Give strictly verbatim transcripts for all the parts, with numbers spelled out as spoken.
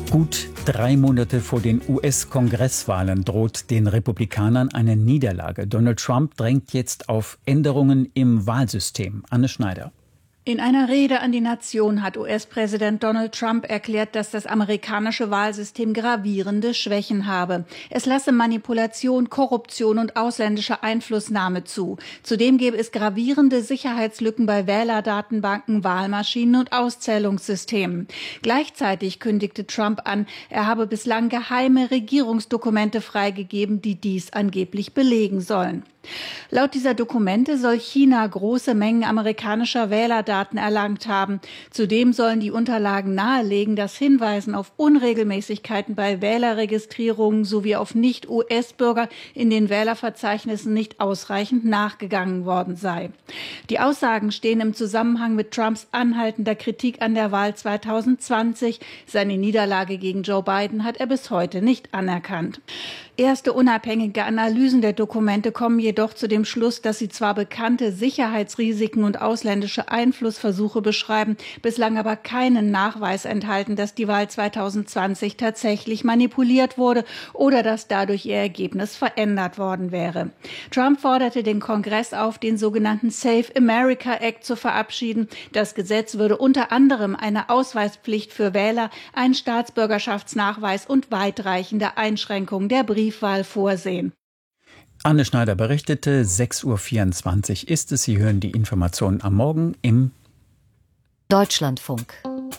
Gut drei Monate vor den U S-Kongresswahlen droht den Republikanern eine Niederlage. Donald Trump drängt jetzt auf Änderungen im Wahlsystem. Anne Schneider. In einer Rede an die Nation hat U S-Präsident Donald Trump erklärt, dass das amerikanische Wahlsystem gravierende Schwächen habe. Es lasse Manipulation, Korruption und ausländische Einflussnahme zu. Zudem gäbe es gravierende Sicherheitslücken bei Wählerdatenbanken, Wahlmaschinen und Auszählungssystemen. Gleichzeitig kündigte Trump an, er habe bislang geheime Regierungsdokumente freigegeben, die dies angeblich belegen sollen. Laut dieser Dokumente soll China große Mengen amerikanischer Wählerdaten erlangt haben. Zudem sollen die Unterlagen nahelegen, dass Hinweisen auf Unregelmäßigkeiten bei Wählerregistrierungen sowie auf Nicht-U S-Bürger in den Wählerverzeichnissen nicht ausreichend nachgegangen worden sei. Die Aussagen stehen im Zusammenhang mit Trumps anhaltender Kritik an der Wahl zweitausendzwanzig. Seine Niederlage gegen Joe Biden hat er bis heute nicht anerkannt. Erste unabhängige Analysen der Dokumente kommen jedoch zu dem Schluss, dass sie zwar bekannte Sicherheitsrisiken und ausländische Einflussversuche beschreiben, bislang aber keinen Nachweis enthalten, dass die Wahl zweitausendzwanzig tatsächlich manipuliert wurde oder dass dadurch ihr Ergebnis verändert worden wäre. Trump forderte den Kongress auf, den sogenannten Save America Act zu verabschieden. Das Gesetz würde unter anderem eine Ausweispflicht für Wähler, einen Staatsbürgerschaftsnachweis und weitreichende Einschränkungen der Briefwahl vorsehen. Anne Schneider berichtete, sechs Uhr vierundzwanzig ist es. Sie hören die Informationen am Morgen im Deutschlandfunk.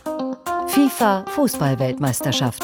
FIFA-Fußball-Weltmeisterschaft.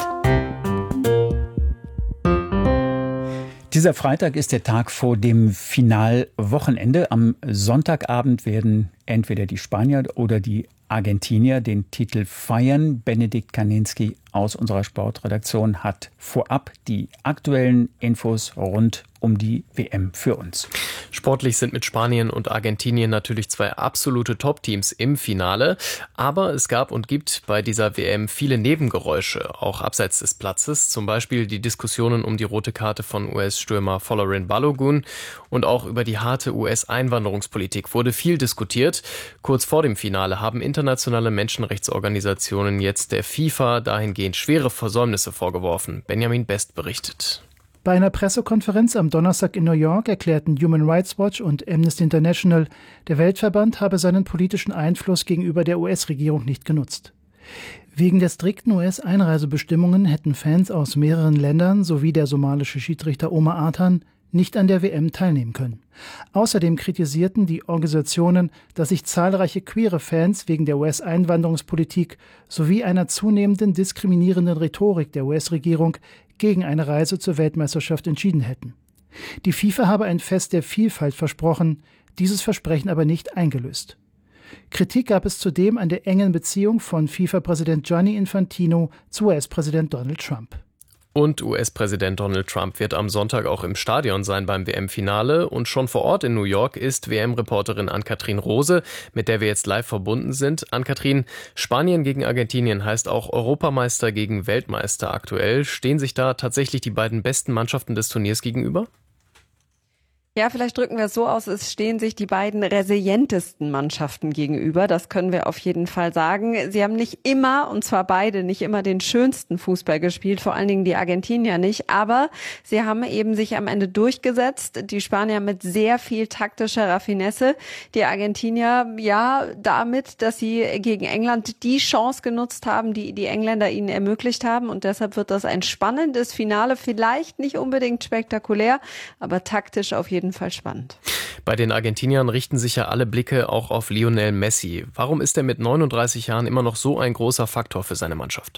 Dieser Freitag ist der Tag vor dem Finalwochenende. Am Sonntagabend werden entweder die Spanier oder die Argentinier den Titel feiern. Benedikt Kaninski aus unserer Sportredaktion hat vorab die aktuellen Infos rund um die W M für uns. Sportlich sind mit Spanien und Argentinien natürlich zwei absolute Top-Teams im Finale. Aber es gab und gibt bei dieser W M viele Nebengeräusche, auch abseits des Platzes. Zum Beispiel die Diskussionen um die rote Karte von U S-Stürmer Folarin Balogun. Und auch über die harte U S-Einwanderungspolitik wurde viel diskutiert. Kurz vor dem Finale haben internationale Menschenrechtsorganisationen jetzt der FIFA dahingehend schwere Versäumnisse vorgeworfen. Benjamin Best berichtet. Bei einer Pressekonferenz am Donnerstag in New York erklärten Human Rights Watch und Amnesty International, der Weltverband habe seinen politischen Einfluss gegenüber der U S-Regierung nicht genutzt. Wegen der strikten U S-Einreisebestimmungen hätten Fans aus mehreren Ländern sowie der somalische Schiedsrichter Omar Artan nicht an der W M teilnehmen können. Außerdem kritisierten die Organisationen, dass sich zahlreiche queere Fans wegen der U S-Einwanderungspolitik sowie einer zunehmenden diskriminierenden Rhetorik der U S-Regierung gegen eine Reise zur Weltmeisterschaft entschieden hätten. Die FIFA habe ein Fest der Vielfalt versprochen, dieses Versprechen aber nicht eingelöst. Kritik gab es zudem an der engen Beziehung von FIFA-Präsident Gianni Infantino zu U S-Präsident Donald Trump. Und U S-Präsident Donald Trump wird am Sonntag auch im Stadion sein beim W M-Finale. Und schon vor Ort in New York ist W M-Reporterin Ann-Kathrin Rose, mit der wir jetzt live verbunden sind. Ann-Kathrin, Spanien gegen Argentinien heißt auch Europameister gegen Weltmeister aktuell. Stehen sich da tatsächlich die beiden besten Mannschaften des Turniers gegenüber? Ja, vielleicht drücken wir es so aus, es stehen sich die beiden resilientesten Mannschaften gegenüber. Das können wir auf jeden Fall sagen. Sie haben nicht immer, und zwar beide, nicht immer den schönsten Fußball gespielt, vor allen Dingen die Argentinier nicht. Aber sie haben eben sich am Ende durchgesetzt. Die Spanier mit sehr viel taktischer Raffinesse. Die Argentinier, ja, damit, dass sie gegen England die Chance genutzt haben, die die Engländer ihnen ermöglicht haben. Und deshalb wird das ein spannendes Finale. Vielleicht nicht unbedingt spektakulär, aber taktisch auf jeden Fall spannend. Bei den Argentiniern richten sich ja alle Blicke auch auf Lionel Messi. Warum ist er mit neununddreißig Jahren immer noch so ein großer Faktor für seine Mannschaft?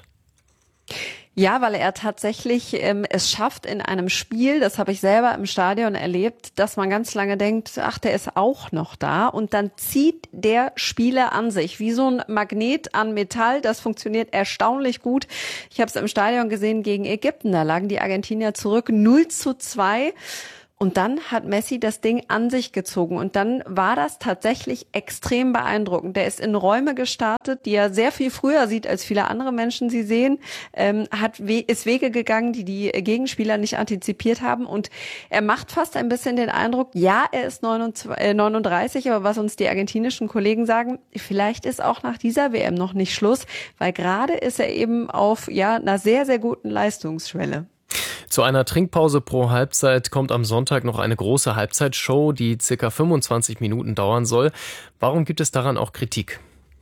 Ja, weil er tatsächlich ähm, es schafft in einem Spiel, das habe ich selber im Stadion erlebt, dass man ganz lange denkt, ach, der ist auch noch da. Und dann zieht der Spieler an sich, wie so ein Magnet an Metall. Das funktioniert erstaunlich gut. Ich habe es im Stadion gesehen gegen Ägypten, da lagen die Argentinier zurück null zu zwei. Und dann hat Messi das Ding an sich gezogen und dann war das tatsächlich extrem beeindruckend. Der ist in Räume gestartet, die er sehr viel früher sieht, als viele andere Menschen sie sehen, ähm, hat we- ist Wege gegangen, die die Gegenspieler nicht antizipiert haben und er macht fast ein bisschen den Eindruck, ja, er ist neununddreißig, aber was uns die argentinischen Kollegen sagen, vielleicht ist auch nach dieser W M noch nicht Schluss, weil gerade ist er eben auf ja einer sehr, sehr guten Leistungsschwelle. Zu einer Trinkpause pro Halbzeit kommt am Sonntag noch eine große Halbzeitshow, die circa fünfundzwanzig Minuten dauern soll. Warum gibt es daran auch Kritik?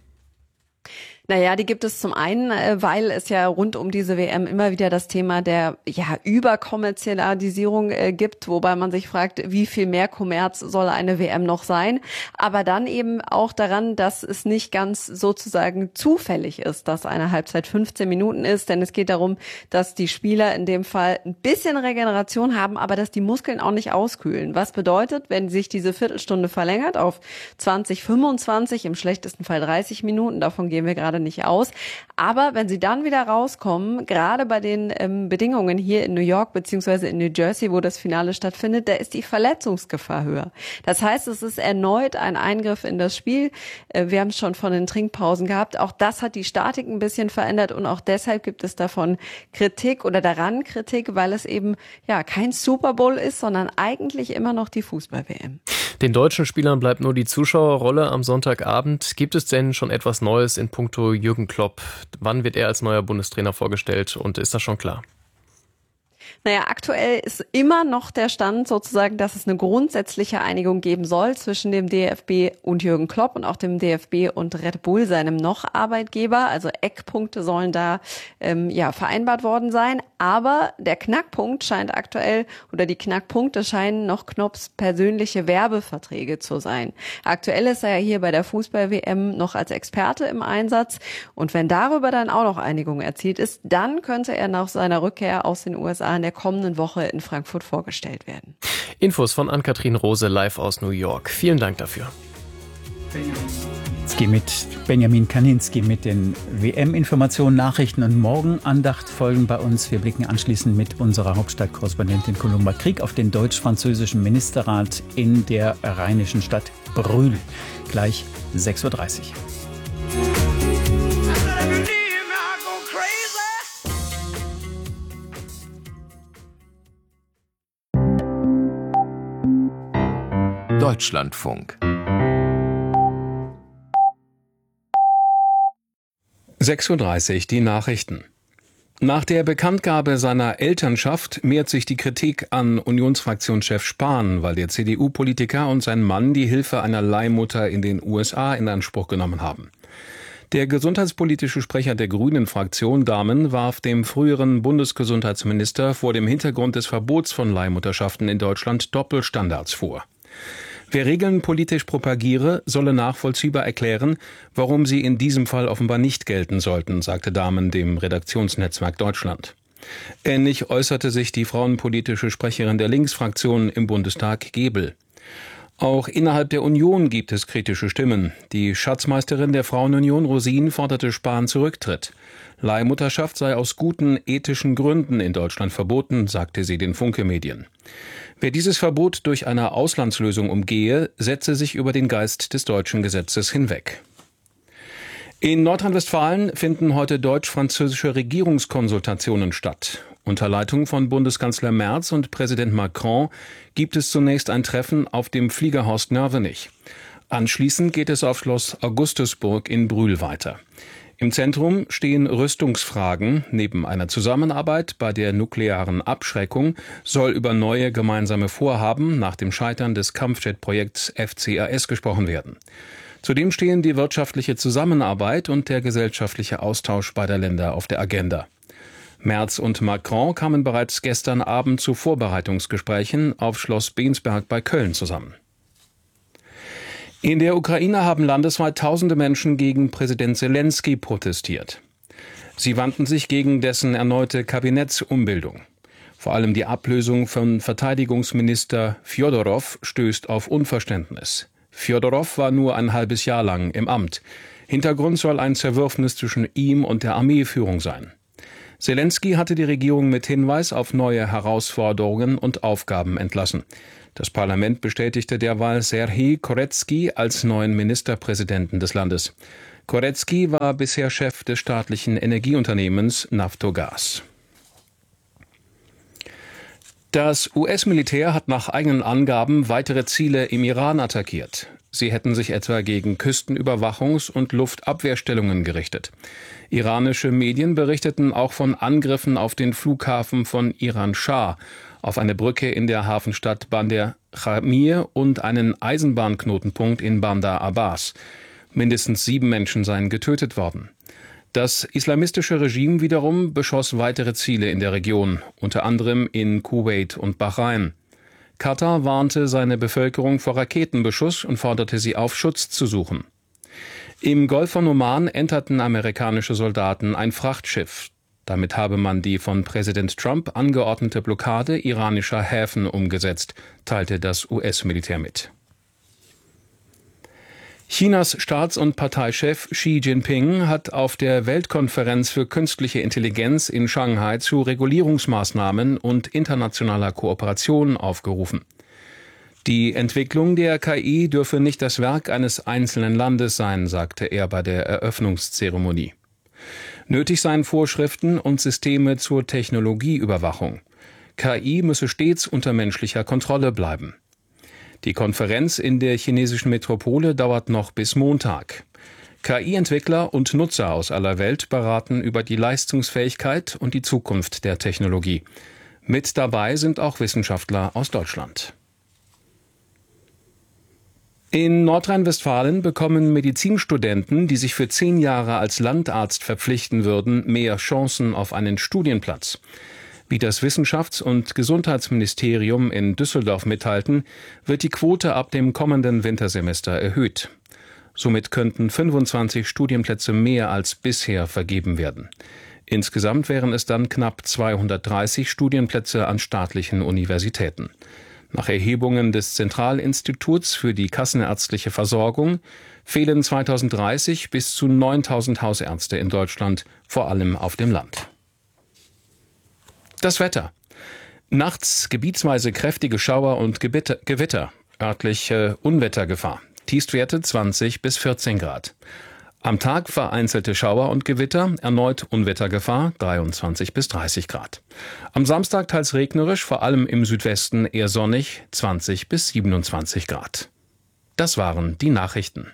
Naja, die gibt es zum einen, weil es ja rund um diese W M immer wieder das Thema der ja Überkommerzialisierung äh, gibt, wobei man sich fragt, wie viel mehr Kommerz soll eine W M noch sein? Aber dann eben auch daran, dass es nicht ganz sozusagen zufällig ist, dass eine Halbzeit fünfzehn Minuten ist, denn es geht darum, dass die Spieler in dem Fall ein bisschen Regeneration haben, aber dass die Muskeln auch nicht auskühlen. Was bedeutet, wenn sich diese Viertelstunde verlängert auf zwanzig, fünfundzwanzig, im schlechtesten Fall dreißig Minuten, davon gehen wir gerade nicht aus. Aber wenn sie dann wieder rauskommen, gerade bei den ähm, Bedingungen hier in New York beziehungsweise in New Jersey, wo das Finale stattfindet, da ist die Verletzungsgefahr höher. Das heißt, es ist erneut ein Eingriff in das Spiel. Äh, wir haben es schon von den Trinkpausen gehabt. Auch das hat die Statik ein bisschen verändert und auch deshalb gibt es davon Kritik oder daran Kritik, weil es eben ja kein Super Bowl ist, sondern eigentlich immer noch die Fußball-W M. Den deutschen Spielern bleibt nur die Zuschauerrolle am Sonntagabend. Gibt es denn schon etwas Neues in puncto Jürgen Klopp? Wann wird er als neuer Bundestrainer vorgestellt und ist das schon klar? Naja, aktuell ist immer noch der Stand sozusagen, dass es eine grundsätzliche Einigung geben soll zwischen dem D F B und Jürgen Klopp und auch dem D F B und Red Bull, seinem noch Arbeitgeber. Also Eckpunkte sollen da ähm, ja vereinbart worden sein. Aber der Knackpunkt scheint aktuell, oder die Knackpunkte scheinen noch Knopps persönliche Werbeverträge zu sein. Aktuell ist er ja hier bei der Fußball-W M noch als Experte im Einsatz. Und wenn darüber dann auch noch Einigung erzielt ist, dann könnte er nach seiner Rückkehr aus den U S A in der kommenden Woche in Frankfurt vorgestellt werden. Infos von Ann-Kathrin Rose live aus New York. Vielen Dank dafür. Jetzt gehe mit Benjamin Kaninski mit den W M-Informationen, Nachrichten und Morgenandacht folgen bei uns. Wir blicken anschließend mit unserer Hauptstadtkorrespondentin Colomba Krieg auf den deutsch-französischen Ministerrat in der rheinischen Stadt Brühl. Gleich sechs Uhr dreißig. Deutschlandfunk. sechs Uhr dreißig, die Nachrichten. Nach der Bekanntgabe seiner Elternschaft mehrt sich die Kritik an Unionsfraktionschef Spahn, weil der C D U-Politiker und sein Mann die Hilfe einer Leihmutter in den U S A in Anspruch genommen haben. Der gesundheitspolitische Sprecher der Grünen-Fraktion, Dahmen, warf dem früheren Bundesgesundheitsminister vor dem Hintergrund des Verbots von Leihmutterschaften in Deutschland Doppelstandards vor. Wer Regeln politisch propagiere, solle nachvollziehbar erklären, warum sie in diesem Fall offenbar nicht gelten sollten, sagte Dahmen dem Redaktionsnetzwerk Deutschland. Ähnlich äußerte sich die frauenpolitische Sprecherin der Linksfraktion im Bundestag, Gebel. Auch innerhalb der Union gibt es kritische Stimmen. Die Schatzmeisterin der Frauenunion, Rosin, forderte Spahn Zurücktritt. Leihmutterschaft sei aus guten ethischen Gründen in Deutschland verboten, sagte sie den Funke-Medien. Wer dieses Verbot durch eine Auslandslösung umgehe, setze sich über den Geist des deutschen Gesetzes hinweg. In Nordrhein-Westfalen finden heute deutsch-französische Regierungskonsultationen statt. Unter Leitung von Bundeskanzler Merz und Präsident Macron gibt es zunächst ein Treffen auf dem Fliegerhorst Nörvenich. Anschließend geht es auf Schloss Augustusburg in Brühl weiter. Im Zentrum stehen Rüstungsfragen. Neben einer Zusammenarbeit bei der nuklearen Abschreckung soll über neue gemeinsame Vorhaben nach dem Scheitern des Kampfjet-Projekts F C A S gesprochen werden. Zudem stehen die wirtschaftliche Zusammenarbeit und der gesellschaftliche Austausch beider Länder auf der Agenda. Merz und Macron kamen bereits gestern Abend zu Vorbereitungsgesprächen auf Schloss Bensberg bei Köln zusammen. In der Ukraine haben landesweit tausende Menschen gegen Präsident Selenskyj protestiert. Sie wandten sich gegen dessen erneute Kabinettsumbildung. Vor allem die Ablösung von Verteidigungsminister Fjodorow stößt auf Unverständnis. Fjodorow war nur ein halbes Jahr lang im Amt. Hintergrund soll ein Zerwürfnis zwischen ihm und der Armeeführung sein. Selenskyj hatte die Regierung mit Hinweis auf neue Herausforderungen und Aufgaben entlassen. Das Parlament bestätigte derweil Serhij Koretsky als neuen Ministerpräsidenten des Landes. Koretsky war bisher Chef des staatlichen Energieunternehmens Naftogaz. Das U S-Militär hat nach eigenen Angaben weitere Ziele im Iran attackiert. Sie hätten sich etwa gegen Küstenüberwachungs- und Luftabwehrstellungen gerichtet. Iranische Medien berichteten auch von Angriffen auf den Flughafen von Iran-Schah, auf eine Brücke in der Hafenstadt Bandar Khamir und einen Eisenbahnknotenpunkt in Bandar Abbas. Mindestens sieben Menschen seien getötet worden. Das islamistische Regime wiederum beschoss weitere Ziele in der Region, unter anderem in Kuwait und Bahrain. Katar warnte seine Bevölkerung vor Raketenbeschuss und forderte sie auf, Schutz zu suchen. Im Golf von Oman enterten amerikanische Soldaten ein Frachtschiff. Damit habe man die von Präsident Trump angeordnete Blockade iranischer Häfen umgesetzt, teilte das U S-Militär mit. Chinas Staats- und Parteichef Xi Jinping hat auf der Weltkonferenz für künstliche Intelligenz in Shanghai zu Regulierungsmaßnahmen und internationaler Kooperation aufgerufen. Die Entwicklung der K I dürfe nicht das Werk eines einzelnen Landes sein, sagte er bei der Eröffnungszeremonie. Nötig seien Vorschriften und Systeme zur Technologieüberwachung. K I müsse stets unter menschlicher Kontrolle bleiben. Die Konferenz in der chinesischen Metropole dauert noch bis Montag. K I-Entwickler und Nutzer aus aller Welt beraten über die Leistungsfähigkeit und die Zukunft der Technologie. Mit dabei sind auch Wissenschaftler aus Deutschland. In Nordrhein-Westfalen bekommen Medizinstudenten, die sich für zehn Jahre als Landarzt verpflichten würden, mehr Chancen auf einen Studienplatz. Wie das Wissenschafts- und Gesundheitsministerium in Düsseldorf mitteilten, wird die Quote ab dem kommenden Wintersemester erhöht. Somit könnten fünfundzwanzig Studienplätze mehr als bisher vergeben werden. Insgesamt wären es dann knapp zweihundertdreißig Studienplätze an staatlichen Universitäten. Nach Erhebungen des Zentralinstituts für die kassenärztliche Versorgung fehlen zweitausenddreißig bis zu neuntausend Hausärzte in Deutschland, vor allem auf dem Land. Das Wetter. Nachts gebietsweise kräftige Schauer und Gewitter, Gewitter. örtliche Unwettergefahr. Tiefstwerte zwanzig bis vierzehn Grad. Am Tag vereinzelte Schauer und Gewitter, erneut Unwettergefahr, dreiundzwanzig bis dreißig Grad. Am Samstag teils regnerisch, vor allem im Südwesten eher sonnig, zwanzig bis siebenundzwanzig Grad. Das waren die Nachrichten.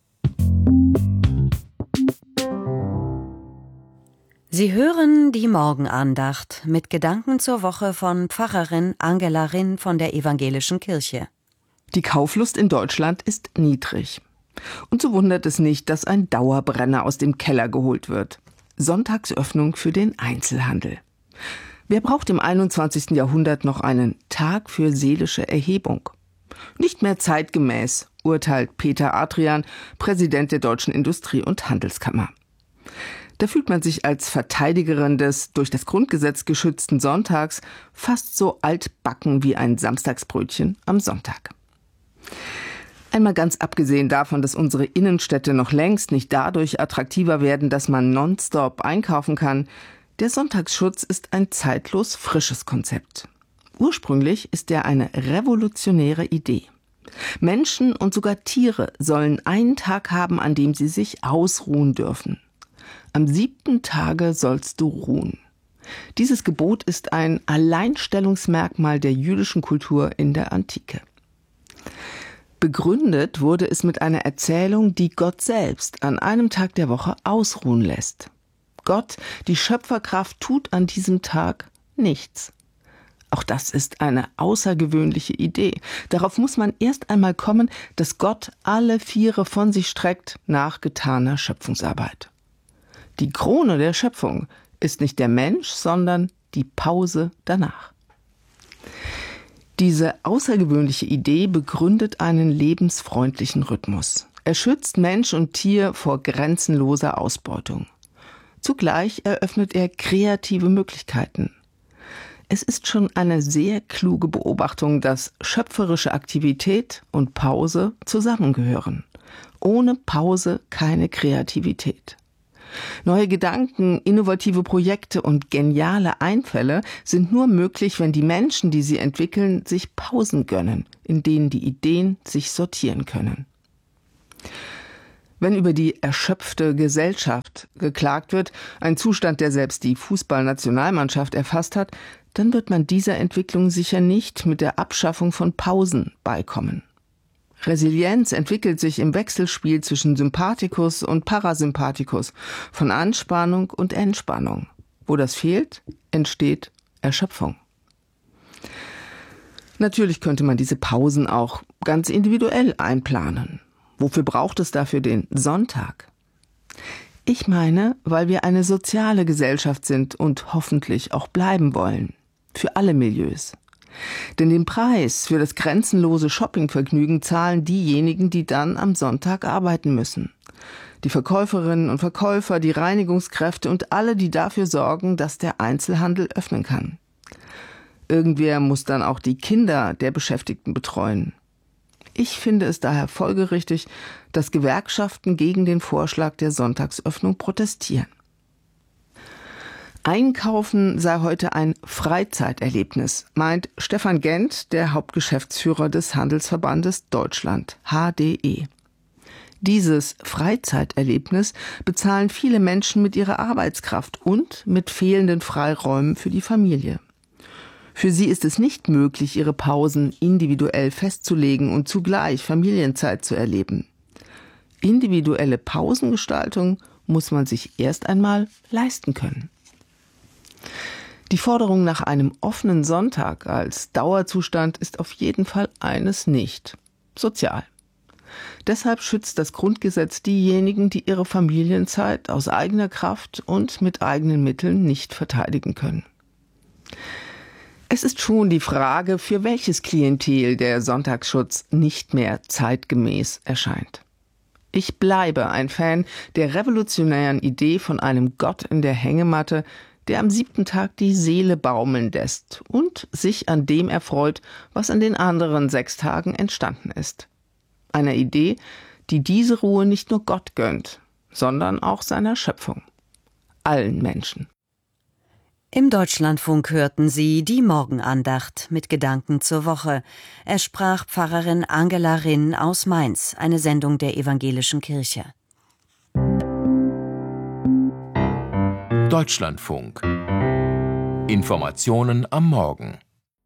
Sie hören die Morgenandacht mit Gedanken zur Woche von Pfarrerin Angela Rinn von der Evangelischen Kirche. Die Kauflust in Deutschland ist niedrig. Und so wundert es nicht, dass ein Dauerbrenner aus dem Keller geholt wird. Sonntagsöffnung für den Einzelhandel. Wer braucht im einundzwanzigsten Jahrhundert noch einen Tag für seelische Erhebung? Nicht mehr zeitgemäß, urteilt Peter Adrian, Präsident der Deutschen Industrie- und Handelskammer. Da fühlt man sich als Verteidigerin des durch das Grundgesetz geschützten Sonntags fast so altbacken wie ein Samstagsbrötchen am Sonntag. Einmal ganz abgesehen davon, dass unsere Innenstädte noch längst nicht dadurch attraktiver werden, dass man nonstop einkaufen kann, der Sonntagsschutz ist ein zeitlos frisches Konzept. Ursprünglich ist er eine revolutionäre Idee. Menschen und sogar Tiere sollen einen Tag haben, an dem sie sich ausruhen dürfen. Am siebten Tage sollst du ruhen. Dieses Gebot ist ein Alleinstellungsmerkmal der jüdischen Kultur in der Antike. Begründet wurde es mit einer Erzählung, die Gott selbst an einem Tag der Woche ausruhen lässt. Gott, die Schöpferkraft, tut an diesem Tag nichts. Auch das ist eine außergewöhnliche Idee. Darauf muss man erst einmal kommen, dass Gott alle Viere von sich streckt nach getaner Schöpfungsarbeit. Die Krone der Schöpfung ist nicht der Mensch, sondern die Pause danach. Diese außergewöhnliche Idee begründet einen lebensfreundlichen Rhythmus. Er schützt Mensch und Tier vor grenzenloser Ausbeutung. Zugleich eröffnet er kreative Möglichkeiten. Es ist schon eine sehr kluge Beobachtung, dass schöpferische Aktivität und Pause zusammengehören. Ohne Pause keine Kreativität. Neue Gedanken, innovative Projekte und geniale Einfälle sind nur möglich, wenn die Menschen, die sie entwickeln, sich Pausen gönnen, in denen die Ideen sich sortieren können. Wenn über die erschöpfte Gesellschaft geklagt wird, ein Zustand, der selbst die Fußballnationalmannschaft erfasst hat, dann wird man dieser Entwicklung sicher nicht mit der Abschaffung von Pausen beikommen. Resilienz entwickelt sich im Wechselspiel zwischen Sympathikus und Parasympathikus, von Anspannung und Entspannung. Wo das fehlt, entsteht Erschöpfung. Natürlich könnte man diese Pausen auch ganz individuell einplanen. Wofür braucht es dafür den Sonntag? Ich meine, weil wir eine soziale Gesellschaft sind und hoffentlich auch bleiben wollen. Für alle Milieus. Denn den Preis für das grenzenlose Shoppingvergnügen zahlen diejenigen, die dann am Sonntag arbeiten müssen. Die Verkäuferinnen und Verkäufer, die Reinigungskräfte und alle, die dafür sorgen, dass der Einzelhandel öffnen kann. Irgendwer muss dann auch die Kinder der Beschäftigten betreuen. Ich finde es daher folgerichtig, dass Gewerkschaften gegen den Vorschlag der Sonntagsöffnung protestieren. Einkaufen sei heute ein Freizeiterlebnis, meint Stefan Gent, der Hauptgeschäftsführer des Handelsverbandes Deutschland, H D E. Dieses Freizeiterlebnis bezahlen viele Menschen mit ihrer Arbeitskraft und mit fehlenden Freiräumen für die Familie. Für sie ist es nicht möglich, ihre Pausen individuell festzulegen und zugleich Familienzeit zu erleben. Individuelle Pausengestaltung muss man sich erst einmal leisten können. Die Forderung nach einem offenen Sonntag als Dauerzustand ist auf jeden Fall eines nicht: sozial. Deshalb schützt das Grundgesetz diejenigen, die ihre Familienzeit aus eigener Kraft und mit eigenen Mitteln nicht verteidigen können. Es ist schon die Frage, für welches Klientel der Sonntagsschutz nicht mehr zeitgemäß erscheint. Ich bleibe ein Fan der revolutionären Idee von einem Gott in der Hängematte, der am siebten Tag die Seele baumeln lässt und sich an dem erfreut, was an den anderen sechs Tagen entstanden ist. Einer Idee, die diese Ruhe nicht nur Gott gönnt, sondern auch seiner Schöpfung. Allen Menschen. Im Deutschlandfunk hörten Sie die Morgenandacht mit Gedanken zur Woche. Es sprach Pfarrerin Angela Rinn aus Mainz, eine Sendung der Evangelischen Kirche. Deutschlandfunk. Informationen am Morgen.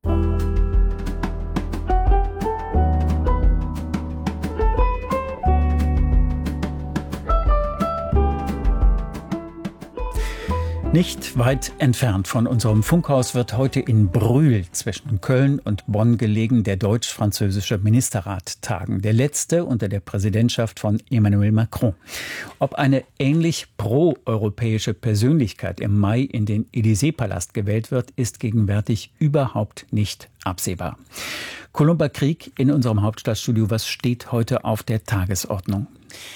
Nicht weit entfernt von unserem Funkhaus wird heute in Brühl zwischen Köln und Bonn gelegen der deutsch-französische Ministerrat tagen. Der letzte unter der Präsidentschaft von Emmanuel Macron. Ob eine ähnlich pro-europäische Persönlichkeit im Mai in den Élysée-Palast gewählt wird, ist gegenwärtig überhaupt nicht absehbar. Columba Krieg in unserem Hauptstadtstudio. Was steht heute auf der Tagesordnung?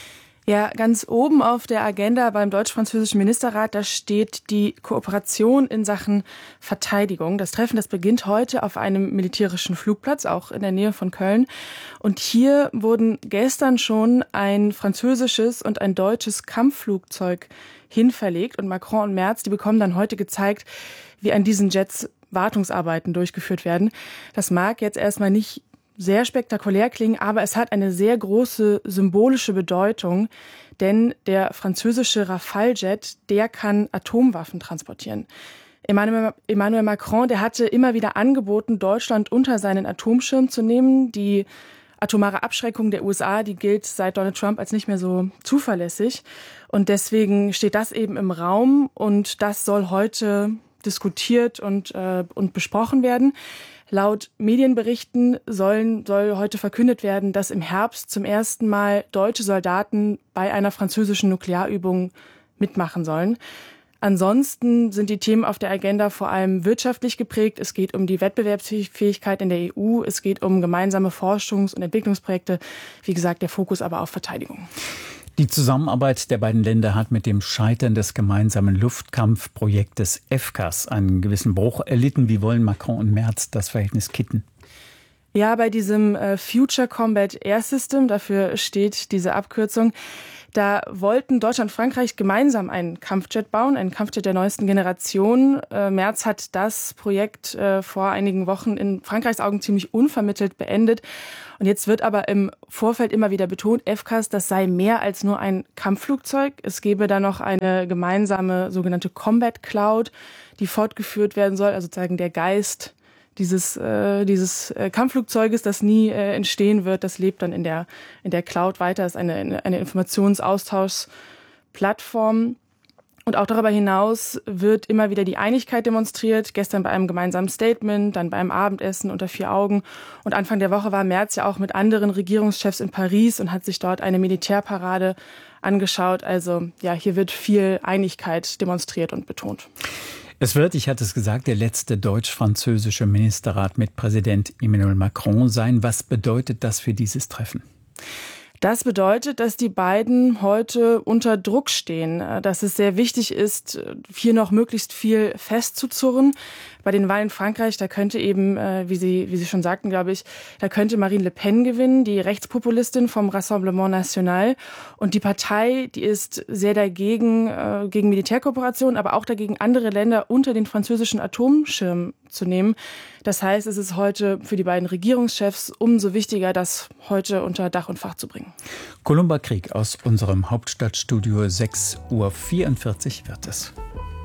Ja, ganz oben auf der Agenda beim deutsch-französischen Ministerrat, da steht die Kooperation in Sachen Verteidigung. Das Treffen, das beginnt heute auf einem militärischen Flugplatz, auch in der Nähe von Köln. Und hier wurden gestern schon ein französisches und ein deutsches Kampfflugzeug hinverlegt. Und Macron und Merz, die bekommen dann heute gezeigt, wie an diesen Jets Wartungsarbeiten durchgeführt werden. Das mag jetzt erstmal nicht sehr spektakulär klingen, aber es hat eine sehr große symbolische Bedeutung, denn der französische Rafale-Jet, der kann Atomwaffen transportieren. Emmanuel, Emmanuel Macron, der hatte immer wieder angeboten, Deutschland unter seinen Atomschirm zu nehmen. Die atomare Abschreckung der U S A, die gilt seit Donald Trump als nicht mehr so zuverlässig. Und deswegen steht das eben im Raum und das soll heute diskutiert und, äh, und besprochen werden. Laut Medienberichten sollen, soll heute verkündet werden, dass im Herbst zum ersten Mal deutsche Soldaten bei einer französischen Nuklearübung mitmachen sollen. Ansonsten sind die Themen auf der Agenda vor allem wirtschaftlich geprägt. Es geht um die Wettbewerbsfähigkeit in der E U, es geht um gemeinsame Forschungs- und Entwicklungsprojekte. Wie gesagt, der Fokus aber auf Verteidigung. Die Zusammenarbeit der beiden Länder hat mit dem Scheitern des gemeinsamen Luftkampfprojektes F C A S einen gewissen Bruch erlitten. Wie wollen Macron und Merz das Verhältnis kitten? Ja, bei diesem äh, Future Combat Air System, dafür steht diese Abkürzung, da wollten Deutschland und Frankreich gemeinsam einen Kampfjet bauen, einen Kampfjet der neuesten Generation. Äh, Merz hat das Projekt äh, vor einigen Wochen in Frankreichs Augen ziemlich unvermittelt beendet. Und jetzt wird aber im Vorfeld immer wieder betont, F C A S, das sei mehr als nur ein Kampfflugzeug. Es gäbe da noch eine gemeinsame sogenannte Combat Cloud, die fortgeführt werden soll, also sozusagen der Geist dieses äh, dieses äh, Kampfflugzeuges, das nie äh, entstehen wird, das lebt dann in der in der Cloud weiter, ist eine eine Informationsaustauschplattform. Und auch darüber hinaus wird immer wieder die Einigkeit demonstriert, gestern bei einem gemeinsamen Statement, dann beim Abendessen unter vier Augen. Und Anfang der Woche war Merz ja auch mit anderen Regierungschefs in Paris und hat sich dort eine Militärparade angeschaut. Also ja, hier wird viel Einigkeit demonstriert und betont. Es wird, ich hatte es gesagt, der letzte deutsch-französische Ministerrat mit Präsident Emmanuel Macron sein. Was bedeutet das für dieses Treffen? Das bedeutet, dass die beiden heute unter Druck stehen, dass es sehr wichtig ist, hier noch möglichst viel festzuzurren. Bei den Wahlen in Frankreich, da könnte eben, wie Sie, wie Sie schon sagten, glaube ich, da könnte Marine Le Pen gewinnen, die Rechtspopulistin vom Rassemblement National. Und die Partei, die ist sehr dagegen, gegen Militärkooperation, aber auch dagegen, andere Länder unter den französischen Atomschirm zu nehmen. Das heißt, es ist heute für die beiden Regierungschefs umso wichtiger, das heute unter Dach und Fach zu bringen. Columba Krieg aus unserem Hauptstadtstudio, sechs Uhr vierundvierzig wird es.